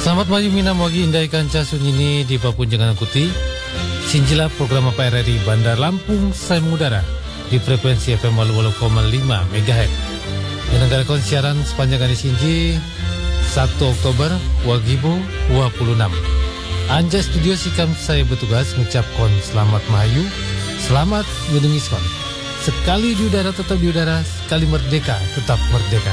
Selamat pagi Mina Mogi Indai Kanca Sunyini di Papun Jangan Kuti. Sinjila program PRRI Bandar Lampung Samudara di frekuensi FM 88,5 MHz. Mendengarkan siaran sepanjang hari Sinji 1 Oktober Wagibo 26. Anja studio sikam saya bertugas mengucapkan selamat mahayu, selamat mendengiskon. Sekali di udara tetap di udara, sekali merdeka tetap merdeka.